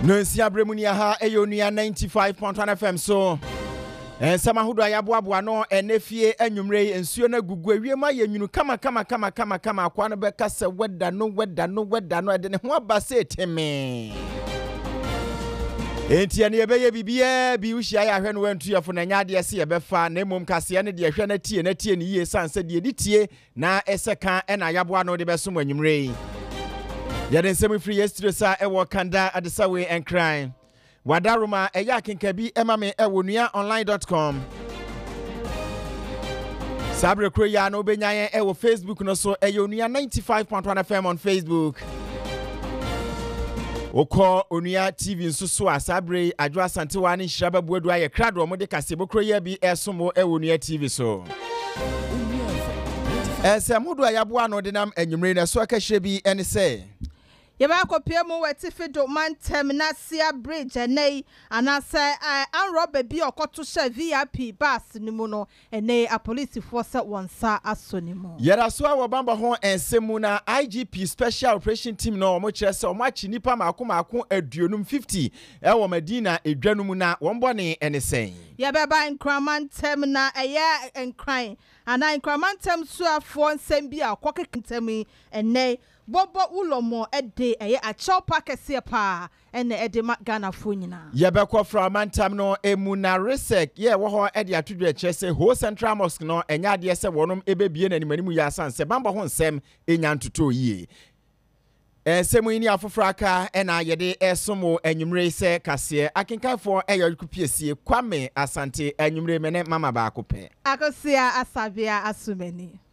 No Siabremuni ha Eyonia 95.1 FM so. Sama hudu ayaboaboa no enefie anwumre ensuo na gugu awiema yanyunu kama kwana beka se weda no de ne ho abase teme. Enti ane yebeye bibia bi wuhia ya hwe no wantu yefo na nyade se yebefa na emom kase ne de hwe na tie ne yie sanse de ditie na eseka na ayaboa no de beso anwumre. Yade nsem free yesterday sa ewo kanda adesawe and crime. Wadaruma eya kinkabi emame ewonua online.com. Sabre kroya no benyaye ewo Facebook no so eyonua 95.1 FM on Facebook. Oko onua TV nsusu asabre adwa santewa ne hiraba buadu aye krado mo de kasebo kroya bi esomo ewonua TV so. Mudu ayaboa no de nam enwumre na so akahye bi ene se Yaba kopie mu wetifido mantem na sia bridge enei anase anrobe bi okoto sha VIP bus ni mu no enei a police force wonsa asonimu. Yera so awobamba ho ensemu na IGP special operation team no omo kire se omo achi nipa maako aduonum 50 ewo Medina edwanum na wombone enesen. Yabeba nkramantem na eye enkran ana nkramantem suafo nsem bi akokekentemi enei Bobo ulomo ede eye a chopa kese pa ene ede Ghana fo nyina. Yebekwa from mantam no emuna resek ye wo ho ede atudwe ekyese ho Central Mosque no enya de se wonom ebebie na nimanimu ya sanse bamba ho nsem enya ntoto yie. Semu ini afofraka ena yede esomo enwumre se kase akenkanfo eyokupiesie Kwame Asante enwumre mene mama ba akopɛ. Akosia asabia asumeni.